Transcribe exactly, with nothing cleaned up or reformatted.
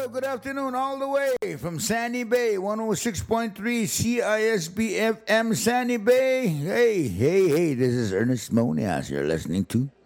good afternoon, all the way from Sandy Bay, one oh six point three C I S B F M Sandy Bay. Hey, hey, hey, this is Ernest Monias you're listening to.